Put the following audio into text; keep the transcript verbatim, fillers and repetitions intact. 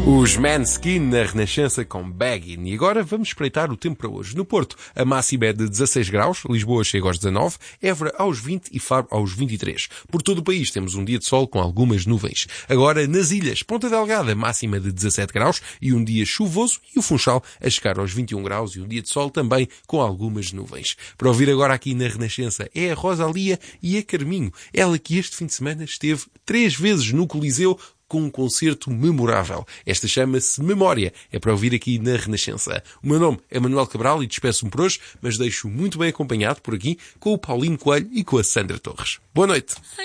Os Maneskin na Renascença com Baggin. E agora vamos espreitar o tempo para hoje. No Porto, a máxima é de dezasseis graus, Lisboa chega aos dezanove, Évora aos vinte e Faro aos vinte e três. Por todo o país temos um dia de sol com algumas nuvens. Agora, nas ilhas, Ponta Delgada, máxima de dezassete graus e um dia chuvoso, e o Funchal a chegar aos vinte e um graus e um dia de sol também com algumas nuvens. Para ouvir agora aqui na Renascença é a Rosalia e a Carminho. Ela que este fim de semana esteve três vezes no Coliseu com um concerto memorável. Esta chama-se Memória. É para ouvir aqui na Renascença. O meu nome é Manuel Cabral e despeço-me por hoje, mas deixo muito bem acompanhado por aqui com o Paulinho Coelho e com a Sandra Torres. Boa noite.